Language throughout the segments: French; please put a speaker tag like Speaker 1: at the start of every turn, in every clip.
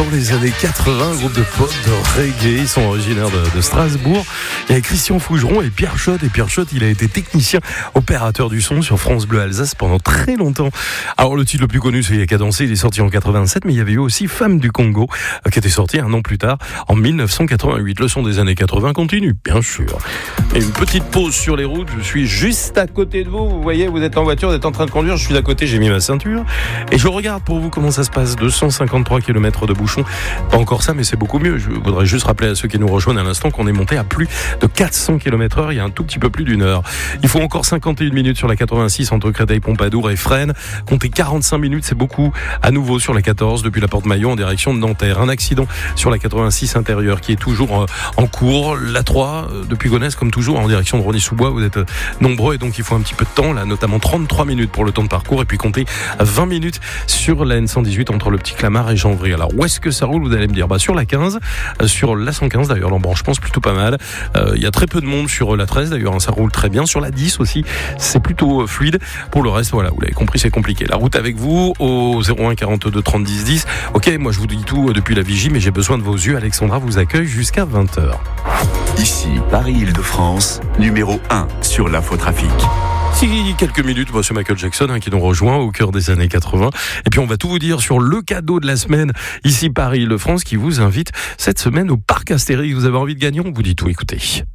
Speaker 1: dans les années 80, groupe de pop, de reggae. Ils sont originaires de Strasbourg. Il y a Christian Fougeron et Pierre Schott. Et Pierre Schott, il a été technicien, opérateur du son sur France Bleu Alsace pendant très longtemps. Alors le titre le plus connu, c'est Cadencé. Il est sorti en 87, mais il y avait eu aussi Femme du Congo, qui était sorti un an plus tard, en 1988. Le son des années 80 continue, bien sûr. Et une petite pause sur les routes. Je suis juste à côté de vous. Vous voyez, vous êtes en voiture, vous êtes en train de conduire. Je suis à côté, j'ai mis ma ceinture. Et je regarde pour vous comment ça se passe. 253 km de bouchons. Pas encore ça, mais c'est beaucoup mieux. Je voudrais juste rappeler à ceux qui nous rejoignent à l'instant qu'on est monté à plus de 400 km/h. Il y a un tout petit peu plus d'une heure. Il faut encore 51 minutes sur la 86 entre Créteil-Pompadour et Fresnes. Comptez 45 minutes, c'est beaucoup. À nouveau sur la 14 depuis la Porte-Maillot en direction de Nanterre. Un accident sur la 86 intérieure qui est toujours en cours. La 3 depuis Gonesse, comme toujours, en direction de Rosny-sous-Bois. Vous êtes nombreux et donc il faut un petit peu de temps. Là, notamment 33 minutes pour le temps de parcours. Et puis comptez 20 minutes sur la N118 entre le Petit Clamart et Janvry. Alors où est-ce que ça roule, vous allez me dire? Sur la 15, sur la 115 d'ailleurs, l'embranchement c'est plutôt pas mal. Il y a très peu de monde sur la 13 d'ailleurs, ça roule très bien. Sur la 10 aussi, c'est plutôt fluide. Pour le reste, voilà, vous l'avez compris, c'est compliqué. La route avec vous au 01 42 30 10 10. Ok, moi je vous dis tout depuis la vigie, mais j'ai besoin de vos yeux. Alexandra vous accueille jusqu'à 20h.
Speaker 2: Ici, Paris-Île-de-France, numéro 1 sur l'infotrafic.
Speaker 1: Si quelques minutes, c'est Michael Jackson qui nous rejoint au cœur des années 80. Et puis on va tout vous dire sur le cadeau de la semaine, ici Paris-Île-de-France, qui vous invite cette semaine au parc Astérix. Vous avez envie de gagner? On vous dit tout, écoutez.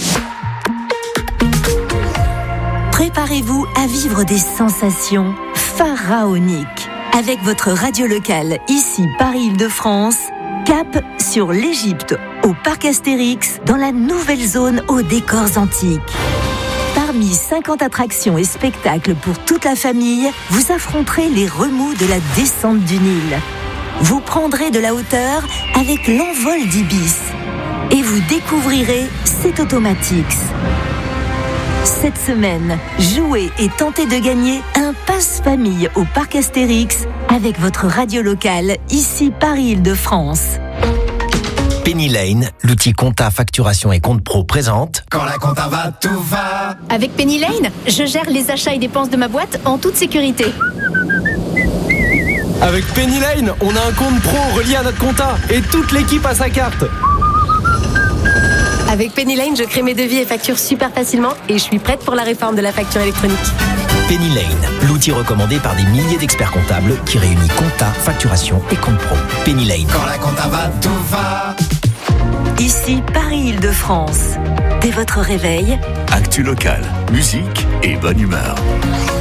Speaker 3: Préparez-vous à vivre des sensations pharaoniques. Avec votre radio locale, ici Paris-Île-de-France, cap sur l'Égypte, au parc Astérix, dans la nouvelle zone aux décors antiques. Parmi 50 attractions et spectacles pour toute la famille, vous affronterez les remous de la descente du Nil. Vous prendrez de la hauteur avec l'envol d'Ibis. Et vous découvrirez cet Automatics. Cette semaine, jouez et tentez de gagner un passe-famille au parc Astérix avec votre radio locale, ici Paris-Île-de-France.
Speaker 4: Penny Lane, l'outil compta, facturation et compte pro présente.
Speaker 5: Quand la compta va, tout va.
Speaker 6: Avec Penny Lane, je gère les achats et dépenses de ma boîte en toute sécurité.
Speaker 7: Avec Penny Lane, on a un compte pro relié à notre compta et toute l'équipe a sa carte.
Speaker 6: Avec Penny Lane, je crée mes devis et factures super facilement et je suis prête pour la réforme de la facture électronique.
Speaker 4: Penny Lane, l'outil recommandé par des milliers d'experts comptables qui réunit compta, facturation et compte pro. Penny Lane.
Speaker 5: Quand la compta va, tout va.
Speaker 3: Ici Paris-Île-de-France. Dès votre réveil,
Speaker 2: Actu locale, musique et bonne humeur.